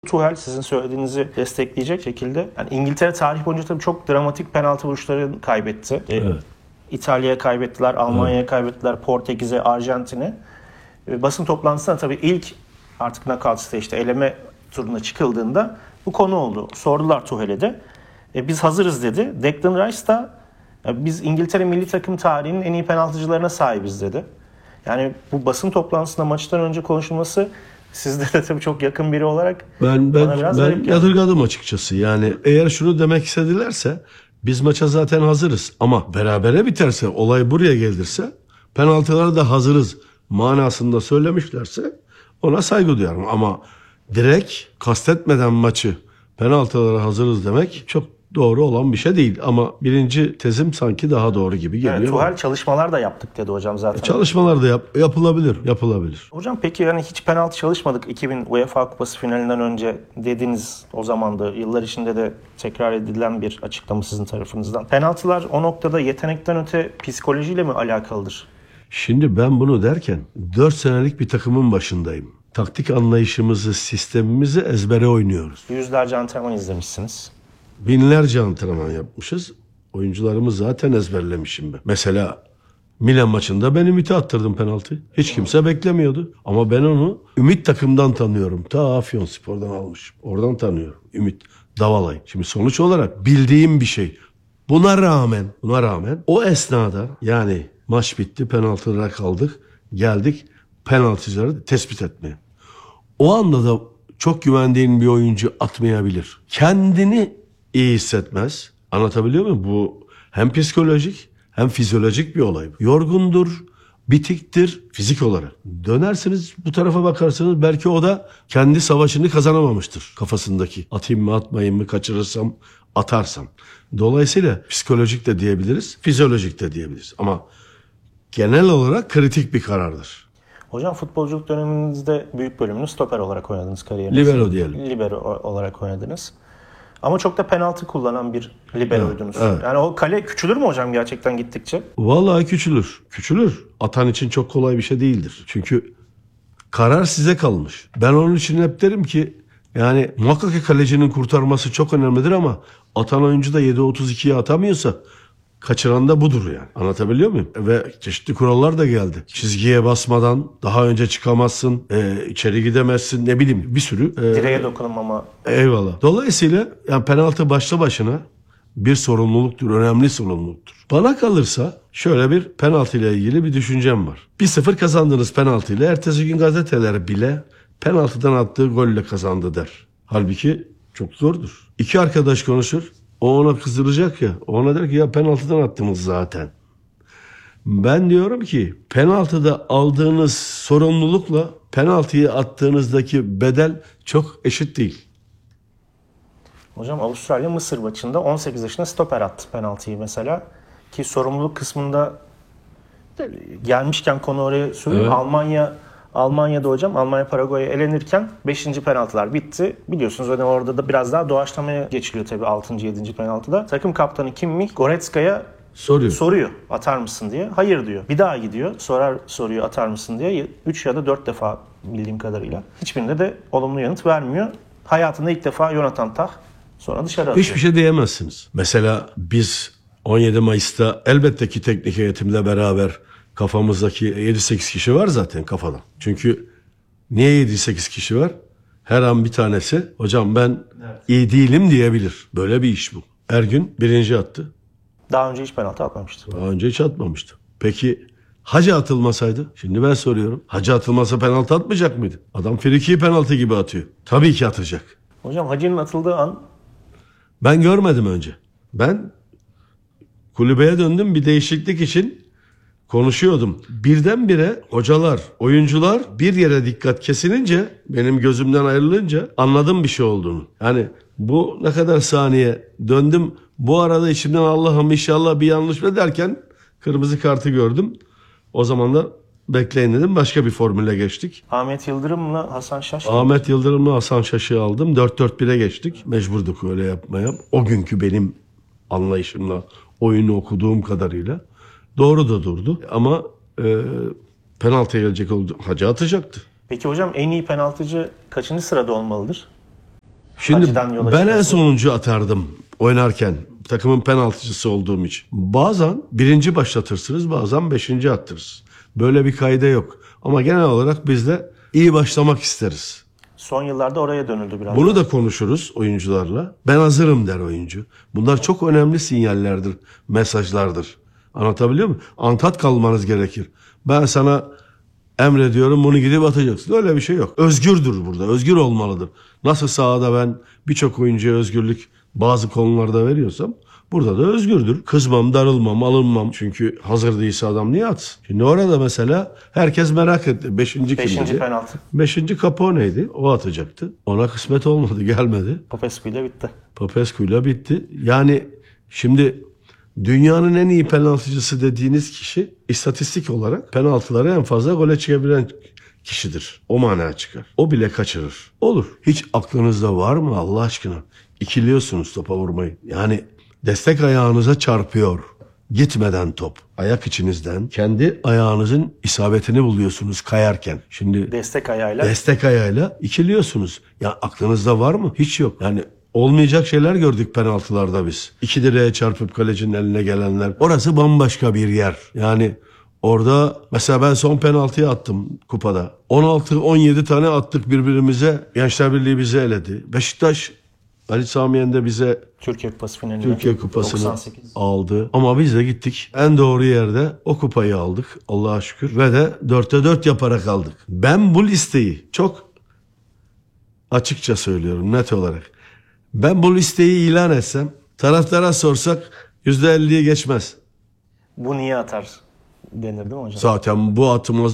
Tuchel sizin söylediğinizi destekleyecek şekilde. Yani İngiltere tarih boyunca tabii çok dramatik penaltı vuruşları kaybetti. Evet. İtalya'ya kaybettiler, Almanya'ya kaybettiler, Portekiz'e, Arjantin'e. Basın toplantısında tabii ilk artık knockout stage'de eleme turuna çıkıldığında bu konu oldu. Sordular Tuchel'e de. Biz hazırız dedi. Declan Rice da biz İngiltere milli takım tarihinin en iyi penaltıcılarına sahibiz dedi. Yani bu basın toplantısında maçtan önce konuşulması sizde de tabii çok yakın biri olarak Ben garip geldi. yadırgadım açıkçası. Yani eğer şunu demek istedilerse biz maça zaten hazırız ama berabere biterse, olay buraya gelirse penaltılara da hazırız manasında söylemişlerse ona saygı duyarım. Ama direkt kastetmeden maçı penaltılara hazırız demek çok doğru olan bir şey değil. Ama birinci tezim sanki daha doğru gibi geliyor. Evet, Tuchel çalışmalar da yaptık dedi hocam zaten. Çalışmalar da yapılabilir. Hocam peki yani hiç penaltı çalışmadık 2000 UEFA Kupası finalinden önce dediniz o zaman da yıllar içinde de tekrar edilen bir açıklama sizin tarafınızdan. Penaltılar o noktada yetenekten öte psikolojiyle mi alakalıdır? Şimdi ben bunu derken 4 senelik bir takımın başındayım. Taktik anlayışımızı, sistemimizi ezbere oynuyoruz. Yüzlerce antrenman izlemişsiniz. Binlerce antrenman yapmışız. Oyuncularımı zaten ezberlemişim ben. Mesela Milan maçında ben Ümit'e attırdım penaltı. Hiç kimse beklemiyordu. Ama ben onu Ümit takımdan tanıyorum. Ta Afyonspor'dan almışım. Oradan tanıyorum. Ümit Davalay. Şimdi sonuç olarak bildiğim bir şey. Buna rağmen o esnada yani maç bitti, penaltılara kaldık. Geldik penaltıcıları tespit etmeye. O anda da çok güvendiğin bir oyuncu atmayabilir. Kendini iyi hissetmez. Anlatabiliyor muyum? Bu hem psikolojik hem fizyolojik bir olay. Yorgundur, bitiktir fizik olarak. Dönersiniz bu tarafa bakarsınız belki o da kendi savaşını kazanamamıştır kafasındaki. Atayım mı atmayayım mı, kaçırırsam atarsam. Dolayısıyla psikolojik de diyebiliriz, fizyolojik de diyebiliriz. Ama genel olarak kritik bir karardır. Hocam futbolculuk döneminizde büyük bölümünü stoper olarak oynadınız kariyerinizde. Libero diyelim. Libero olarak oynadınız. Ama çok da penaltı kullanan bir liberoydunuz. Evet. Yani o kale küçülür mü hocam gerçekten gittikçe? Vallahi küçülür. Küçülür. Atan için çok kolay bir şey değildir. Çünkü karar size kalmış. Ben onun için hep derim ki yani muhakkak ki kalecinin kurtarması çok önemlidir ama atan oyuncu da 7.32'ye atamıyorsa kaçıran da budur yani. Anlatabiliyor muyum? Ve çeşitli kurallar da geldi. Çizgiye basmadan daha önce çıkamazsın, içeri gidemezsin, ne bileyim bir sürü. Direğe dokunulmama. Eyvallah. Dolayısıyla yani penaltı başlı başına bir sorumluluktur, önemli sorumluluktur. Bana kalırsa şöyle bir penaltı ile ilgili bir düşüncem var. 1-0 kazandınız penaltıyla, ertesi gün gazeteler bile penaltıdan attığı golle kazandı der. Halbuki çok zordur. İki arkadaş konuşur. O ona kızdıracak ya. O ona der ki ya penaltıdan attınız zaten. Ben diyorum ki penaltıda aldığınız sorumlulukla penaltıyı attığınızdaki bedel çok eşit değil. Hocam Avustralya-Mısır maçında 18 yaşında stoper attı penaltıyı mesela. Ki sorumluluk kısmında gelmişken konu oraya söyleyeyim. Evet. Almanya'da hocam Almanya Paraguay'a elenirken 5. penaltılar bitti. Biliyorsunuz hani orada da biraz daha doğaçlamaya geçiliyor tabii 6. 7. penaltıda. Takım kaptanı Kimmich Goretzka'ya soruyor atar mısın diye. Hayır diyor. Bir daha gidiyor. Soruyor atar mısın diye. 3 ya da 4 defa bildiğim kadarıyla. Hiçbirinde de olumlu yanıt vermiyor. Hayatında ilk defa Jonathan Tah sonra dışarı atıyor. Hiçbir şey diyemezsiniz. Mesela biz 17 Mayıs'ta elbette ki teknik heyetimle beraber kafamızdaki 7-8 kişi var zaten kafadan. Çünkü niye 7-8 kişi var? Her an bir tanesi hocam ben iyi değilim diyebilir. Böyle bir iş bu. Ergün birinci attı. Daha önce hiç penaltı atmamıştı. Daha önce hiç atmamıştı. Peki Hacı atılmasaydı? Şimdi ben soruyorum. Hacı atılmasa penaltı atmayacak mıydı? Adam frikiyi penaltı gibi atıyor. Tabii ki atacak. Hocam Hacı'nın atıldığı an Ben görmedim önce. Ben kulübeye döndüm bir değişiklik için konuşuyordum. Birdenbire hocalar, oyuncular bir yere dikkat kesilince, benim gözümden ayrılınca anladım bir şey olduğunu. Yani bu ne kadar saniye döndüm. Bu arada içimden Allah'ım inşallah bir yanlış derken kırmızı kartı gördüm. O zaman da bekleyin dedim. Başka bir formüle geçtik. Ahmet Yıldırım'la Hasan Şaş. Ahmet Yıldırım'la Hasan Şaş'ı aldım. 4-4-1'e geçtik. Mecburduk öyle yapmaya. O günkü benim anlayışımla, oyunu okuduğum kadarıyla. Doğru da durdu. Ama penaltıya gelecek oldu. Hacı atacaktı. Peki hocam en iyi penaltıcı kaçıncı sırada olmalıdır? Şimdi Hacı'dan yola ben en çıkarsın. sonuncu atardım oynarken. Takımın penaltıcısı olduğum için. Bazen birinci başlatırsınız, bazen beşinci attırırsınız. Böyle bir kaide yok. Ama genel olarak biz de iyi başlamak isteriz. Son yıllarda oraya dönüldü biraz. Bunu da konuşuruz oyuncularla. Ben hazırım der oyuncu. Bunlar çok önemli sinyallerdir, mesajlardır. Anlatabiliyor muyum? Antat kalmanız gerekir. Ben sana emrediyorum, bunu gidip atacaksın. Öyle bir şey yok. Özgürdür burada. Özgür olmalıdır. Nasıl sahada ben birçok oyuncuya özgürlük bazı konularda veriyorsam burada da özgürdür. Kızmam, darılmam, alınmam. Çünkü hazır değilse adam niye atsın? Şimdi orada mesela herkes merak etti. Beşinci kimdi? Penaltı. Beşinci Capone'ydi. O atacaktı. Ona kısmet olmadı, gelmedi. Popescu ile bitti. Popescu'yla bitti. Yani şimdi dünyanın en iyi penaltıcısı dediğiniz kişi istatistik olarak penaltıları en fazla gole çıkabilen kişidir. O manaya çıkar. O bile kaçırır. Olur. Hiç aklınızda var mı Allah aşkına? İkiliyorsunuz topa vurmayı. Yani destek ayağınıza çarpıyor. Gitmeden top. Ayak içinizden kendi ayağınızın isabetini buluyorsunuz kayarken. Şimdi destek ayağıyla ikiliyorsunuz. Ya aklınızda var mı? Hiç yok. Yani olmayacak şeyler gördük penaltılarda biz. İki direğe çarpıp kalecinin eline gelenler. Orası bambaşka bir yer. Yani orada mesela ben son penaltıyı attım kupada. 16-17 tane attık birbirimize. Gençler Birliği bizi eledi. Beşiktaş Ali Sami Yen de bize Türkiye Kupası'nı 98 aldı. Ama biz de gittik. En doğru yerde o kupayı aldık. Allah'a şükür. Ve de 4'te 4 yaparak aldık. Ben bu listeyi çok açıkça söylüyorum net olarak. Ben bu listeyi ilan etsem, taraftara sorsak %50'yi geçmez. Bu niye atar denir değil mi hocam? Zaten bu atmaz.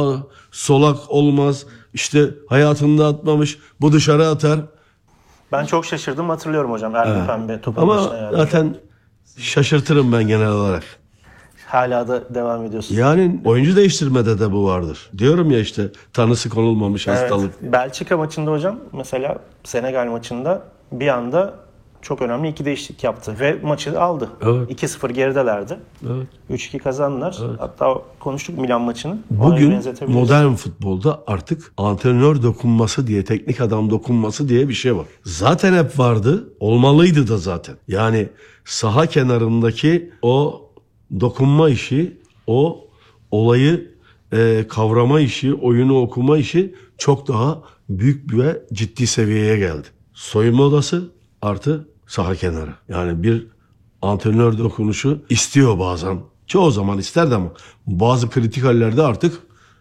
Solak olmaz. İşte hayatında atmamış. Bu dışarı atar. Ben çok şaşırdım, hatırlıyorum hocam. Erdoğan Pembe topun Ama başına yani. zaten şaşırtırım ben genel olarak. Hala da devam ediyorsun. Yani oyuncu değiştirmede de bu vardır. Diyorum ya işte tanısı konulmamış hastalık. Evet. Belçika maçında hocam mesela Senegal maçında bir anda çok önemli 2 değişiklik yaptı ve maçı aldı. Evet. 2-0 geridelerdi. Evet. 3-2 kazandılar. Evet. Hatta konuştuk Milan maçını. Bugün modern futbolda artık antrenör dokunması diye, teknik adam dokunması diye bir şey var. Zaten hep vardı, olmalıydı da zaten. Yani saha kenarındaki o dokunma işi, o olayı kavrama işi, oyunu okuma işi çok daha büyük ve ciddi seviyeye geldi. Soyunma odası artı saha kenarı. Yani bir antrenör dokunuşu istiyor bazen. Çoğu zaman isterdi ama bazı kritik hallerde artık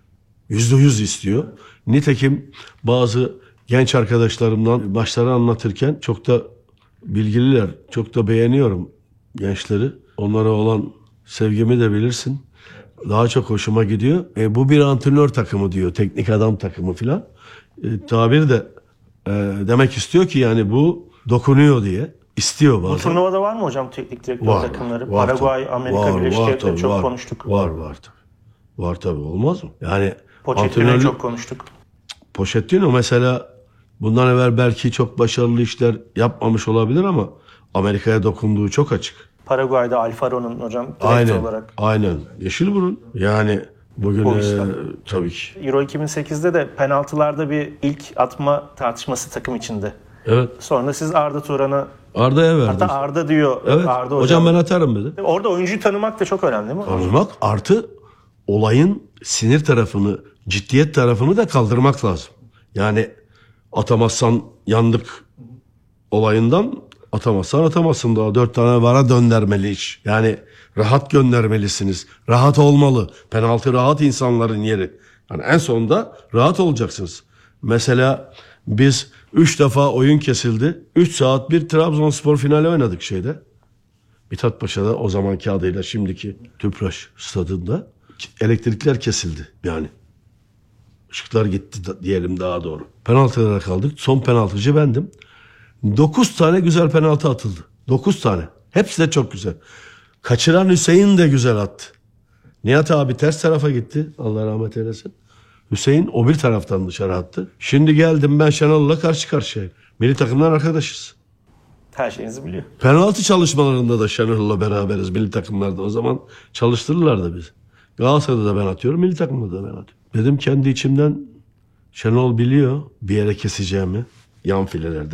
%100 istiyor. Nitekim bazı genç arkadaşlarımdan başları anlatırken çok da bilgililer, çok da beğeniyorum gençleri. Onlara olan sevgimi de bilirsin. Daha çok hoşuma gidiyor. Bu bir antrenör takımı diyor, teknik adam takımı filan. Tabir de demek istiyor ki yani bu dokunuyor diye. İstiyor bazen. Bu turnuvada var mı hocam teknik direktör takımları? Var, Paraguay, Amerika Birleşik Devletleri çok konuştuk. Var tabii. Var tabii, olmaz mı? Yani Pochettino'yu çok konuştuk. Pochettino mesela bundan evvel belki çok başarılı işler yapmamış olabilir ama Amerika'ya dokunduğu çok açık. Paraguay'da Alfaro'nun hocam direktör olarak. Aynen. Yeşilburun. Yani bugün tabii ki. Euro 2008'de de penaltılarda bir ilk atma tartışması takım içinde. Evet. Sonra siz Arda Turan'a Arda'ya verdim. hatta Arda diyor. Evet. Arda hocam ben atarım dedi. Orada oyuncuyu tanımak da çok önemli değil mi? Tanımak artı olayın sinir tarafını, ciddiyet tarafını da kaldırmak lazım. Yani atamazsan yandık olayından atamazsın daha 4 tane vara döndürmeli iş. Yani rahat göndermelisiniz. Rahat olmalı. Penaltı rahat insanların yeri. Yani en sonunda rahat olacaksınız. Mesela biz 3 defa oyun kesildi. 3 saat bir Trabzonspor finali oynadık şeyde. Mithat Paşa'da o zamanki adıyla şimdiki Tüpraş stadında. Elektrikler kesildi yani. Işıklar gitti diyelim daha doğru. Penaltılara kaldık. Son penaltıcı bendim. 9 tane güzel penaltı atıldı. 9 tane. Hepsi de çok güzel. Kaçıran Hüseyin de güzel attı. Nihat abi ters tarafa gitti. Allah rahmet eylesin. Hüseyin o bir taraftan dışarı attı. Şimdi geldim ben Şenol'la karşı karşıyayım. Milli takımdan arkadaşız. Her şeyinizi biliyor. Penaltı çalışmalarında da Şenol'la beraberiz milli takımlarda. O zaman çalıştırırlardı bizi. Galatasaray'da da ben atıyorum, milli takımda da ben atıyorum. Dedim kendi içimden Şenol biliyor bir yere keseceğimi yan filelerden.